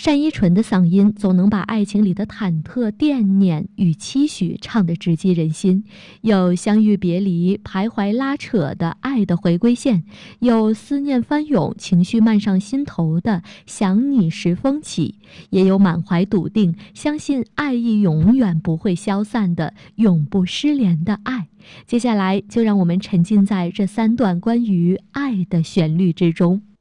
单依纯的嗓音总能把爱情里的忐忑、惦念与期许唱得直击人心，有相遇别离、徘徊拉扯的爱的回归线，有思念翻涌、情绪漫上心头的想你时风起，也有满怀笃定、相信爱意永远不会消散的永不失联的爱。接下来就让我们沉浸在这3段关于爱的旋律之中。